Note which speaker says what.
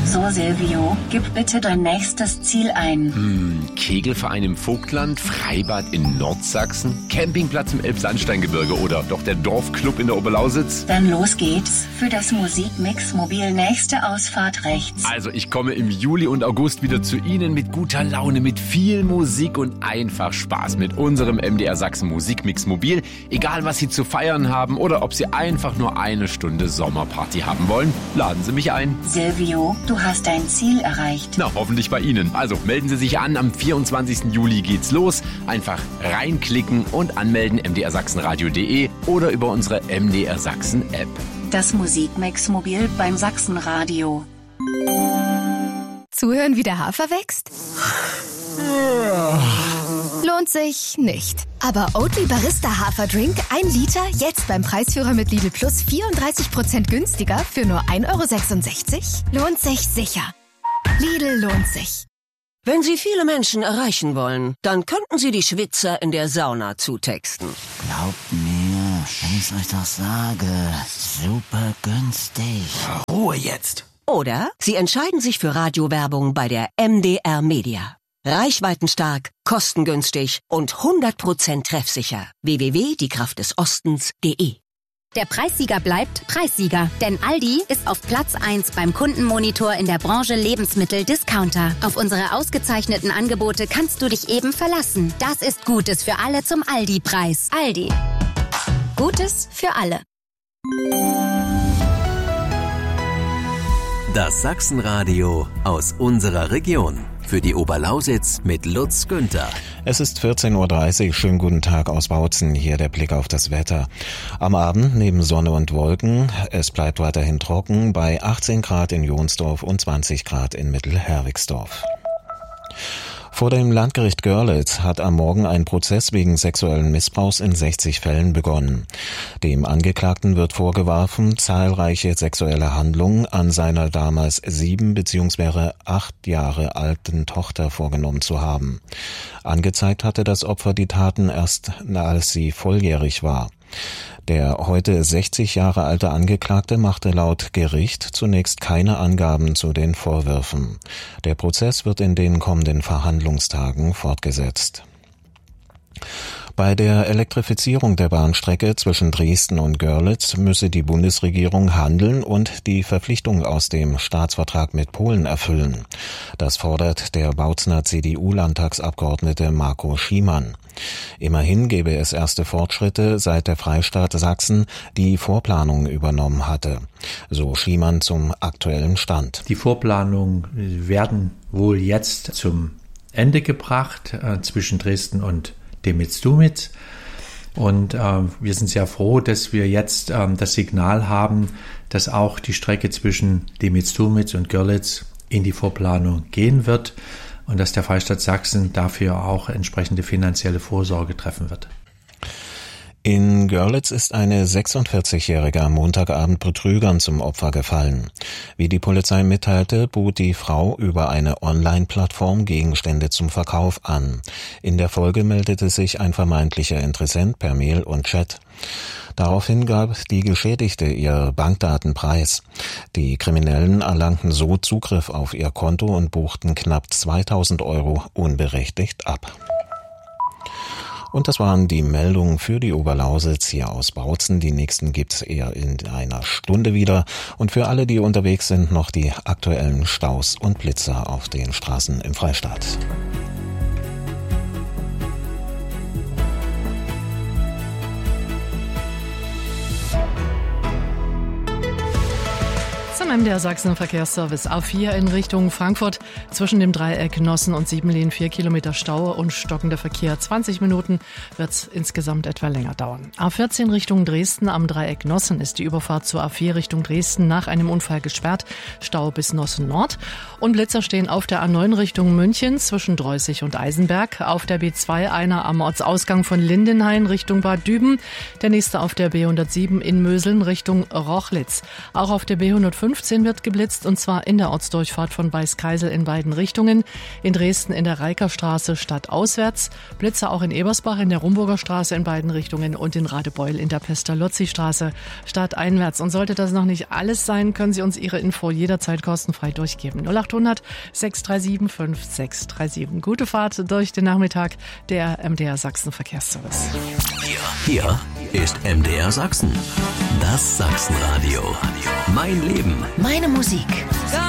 Speaker 1: So, Silvio, gib bitte dein nächstes Ziel ein.
Speaker 2: Kegelverein im Vogtland, Freibad in Nordsachsen, Campingplatz im Elbsandsteingebirge oder doch der Dorfclub in der Oberlausitz?
Speaker 1: Dann los geht's für das Musikmix-Mobil nächste Ausfahrt rechts.
Speaker 2: Also ich komme im Juli und August wieder zu Ihnen mit guter Laune, mit viel Musik und einfach Spaß mit unserem MDR Sachsen Musikmix-Mobil. Egal, was Sie zu feiern haben oder ob Sie einfach nur eine Stunde Sommerparty haben wollen, laden Sie mich ein.
Speaker 1: Silvio, du hast dein Ziel erreicht.
Speaker 2: Na, hoffentlich bei Ihnen. Also melden Sie sich an, am 24. Juli geht's los. Einfach reinklicken und anmelden mdrsachsenradio.de oder über unsere MDR Sachsen App.
Speaker 1: Das Musikmix-Mobil beim Sachsenradio.
Speaker 3: Zuhören, wie der Hafer wächst? Lohnt sich nicht. Aber Oatly Barista Haferdrink 1 Liter jetzt beim Preisführer mit Lidl Plus 34% günstiger für nur 1,66 €? Lohnt sich sicher. Lidl lohnt sich.
Speaker 4: Wenn Sie viele Menschen erreichen wollen, dann könnten Sie die Schwitzer in der Sauna zutexten.
Speaker 5: Glaubt mir, wenn ich's euch doch sage, super günstig.
Speaker 6: Ruhe jetzt.
Speaker 4: Oder Sie entscheiden sich für Radiowerbung bei der MDR Media. Reichweitenstark, kostengünstig und 100% treffsicher. www.diekraftdesostens.de.
Speaker 7: Der Preissieger bleibt Preissieger, denn Aldi ist auf Platz 1 beim Kundenmonitor in der Branche Lebensmittel-Discounter. Auf unsere ausgezeichneten Angebote kannst du dich eben verlassen. Das ist Gutes für alle zum Aldi-Preis. Aldi. Gutes für alle.
Speaker 8: Das Sachsenradio aus unserer Region. Für die Oberlausitz mit Lutz Günther.
Speaker 9: Es ist 14:30 Uhr. Schönen guten Tag aus Bautzen. Hier der Blick auf das Wetter. Am Abend neben Sonne und Wolken. Es bleibt weiterhin trocken bei 18 Grad in Jonsdorf und 20 Grad in Mittelherwigsdorf. Vor dem Landgericht Görlitz hat am Morgen ein Prozess wegen sexuellen Missbrauchs in 60 Fällen begonnen. Dem Angeklagten wird vorgeworfen, zahlreiche sexuelle Handlungen an seiner damals 7 bzw. 8 Jahre alten Tochter vorgenommen zu haben. Angezeigt hatte das Opfer die Taten erst, als sie volljährig war. Der heute 60 Jahre alte Angeklagte machte laut Gericht zunächst keine Angaben zu den Vorwürfen. Der Prozess wird in den kommenden Verhandlungstagen fortgesetzt. Bei der Elektrifizierung der Bahnstrecke zwischen Dresden und Görlitz müsse die Bundesregierung handeln und die Verpflichtung aus dem Staatsvertrag mit Polen erfüllen. Das fordert der Bautzener CDU-Landtagsabgeordnete Marco Schiemann. Immerhin gebe es erste Fortschritte, seit der Freistaat Sachsen die Vorplanung übernommen hatte. So Schiemann zum aktuellen Stand.
Speaker 6: Die Vorplanungen werden wohl jetzt zum Ende gebracht zwischen Dresden und Demitzdumitz. Und wir sind sehr froh, dass wir jetzt das Signal haben, dass auch die Strecke zwischen Demitzdumitz und Görlitz in die Vorplanung gehen wird und dass der Freistaat Sachsen dafür auch entsprechende finanzielle Vorsorge treffen wird.
Speaker 9: In Görlitz ist eine 46-Jährige am Montagabend Betrügern zum Opfer gefallen. Wie die Polizei mitteilte, bot die Frau über eine Online-Plattform Gegenstände zum Verkauf an. In der Folge meldete sich ein vermeintlicher Interessent per Mail und Chat. Daraufhin gab die Geschädigte ihr Bankdaten preis. Die Kriminellen erlangten so Zugriff auf ihr Konto und buchten knapp 2.000 € unberechtigt ab. Und das waren die Meldungen für die Oberlausitz hier aus Bautzen. Die nächsten gibt's eher in einer Stunde wieder. Und für alle, die unterwegs sind, noch die aktuellen Staus und Blitzer auf den Straßen im Freistaat.
Speaker 10: MDR Sachsen Verkehrsservice A4 in Richtung Frankfurt. Zwischen dem Dreieck Nossen und Siebenlehn 4 Kilometer Stau und stockender Verkehr. 20 Minuten wird es insgesamt etwa länger dauern. A14 Richtung Dresden am Dreieck Nossen ist die Überfahrt zur A4 Richtung Dresden nach einem Unfall gesperrt. Stau bis Nossen Nord. Und Blitzer stehen auf der A9 Richtung München zwischen Dreußig und Eisenberg. Auf der B2 einer am Ortsausgang von Lindenhain Richtung Bad Düben. Der nächste auf der B107 in Möseln Richtung Rochlitz. Auch auf der B105 A15 wird geblitzt und zwar in der Ortsdurchfahrt von Weißkeisel in beiden Richtungen. In Dresden in der Reikerstraße stadtauswärts. Blitze auch in Ebersbach in der Rumburger Straße in beiden Richtungen und in Radebeul in der Pestalozzi-Straße stadteinwärts. Und sollte das noch nicht alles sein, können Sie uns Ihre Info jederzeit kostenfrei durchgeben. 0800 637 5637. Gute Fahrt durch den Nachmittag, der MDR Sachsen Verkehrsservice.
Speaker 8: Hier ist MDR Sachsen. Das Sachsenradio. Mein Leben.
Speaker 1: Meine Musik.